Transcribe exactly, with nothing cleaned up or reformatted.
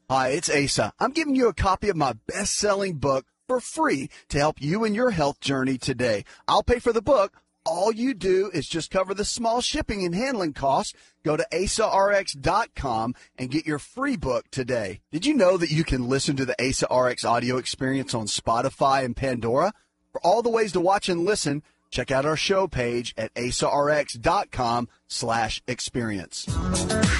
Hi, it's Asa. I'm giving you a copy of my best-selling book for free to help you in your health journey today. I'll pay for the book. All you do is just cover the small shipping and handling costs. Go to asa r x dot com and get your free book today. Did you know that you can listen to the Asa R X audio experience on Spotify and Pandora? For all the ways to watch and listen, check out our show page at asa r x dot com slash experience.